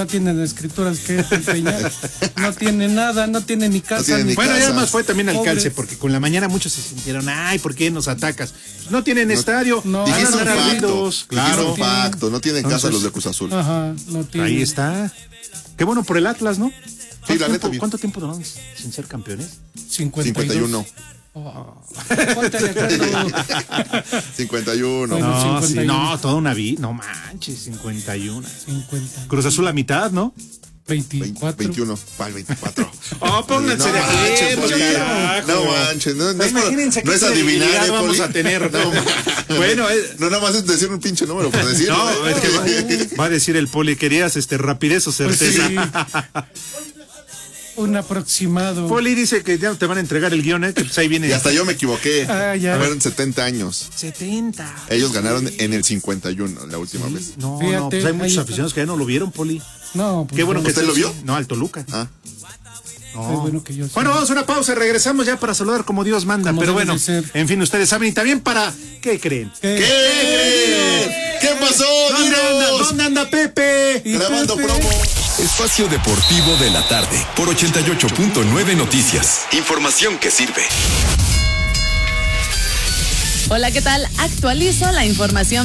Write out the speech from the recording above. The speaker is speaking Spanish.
no tienen escrituras que enseñar. No tiene nada, no tiene ni casa. Tiene ni bueno, casa. y además fue también al Pobres. calce, porque con la mañana muchos se sintieron, ay, ¿por qué nos atacas? No tienen estadio, no. van a Dijiste un andar facto. ardidos. Claro, Claro, un facto. No tienen casa Entonces- los de Cruz Azul. Ajá, no tiene. ahí está. Qué bueno por el Atlas, ¿no? Sí, la neta, bien. ¿Cuánto tiempo duraron sin ser campeones? 51. 51. Ponte de acuerdo. 51. Bueno, No, 51. sí, no, toda una vida. No manches, 51. 50. Cruz Azul la mitad, ¿no? 24. 21. ¿Cuál 24? Oh, pónganse No de manches, acuerdo, Poli. carajo. No manches. No es, Imagínense no qué es adivinar, credibilidad vamos Poli. a tener. No, Bueno, no nada más es decir un pinche número por decir. no, es que va a decir el Poli, querías rapidez o Pues certeza. sí. Un aproximado. Poli dice que ya te van a entregar el guión, que pues ahí viene. Y hasta yo me equivoqué. Ah, ya. Fueron 70 años. 70. Ellos ganaron en el 51 la última vez. No, Fíjate, no, pues hay muchos ahí está. aficionados que ya no lo vieron, Poli. No, pues Qué bueno no. que ¿Usted lo vio? No, al Toluca. Ah. No. Qué bueno que yo sí. Bueno, vamos a una pausa, regresamos ya para saludar como Dios manda. Como Pero debe bueno, de ser. en fin, ustedes saben. Y también para, ¿qué creen? ¿Qué pasó, Dinos? ¿Dónde anda Pepe? Grabando Pepe? promo. Espacio Deportivo de la Tarde por 88.9 Noticias. Información que sirve. Hola, ¿qué tal? Actualizo la información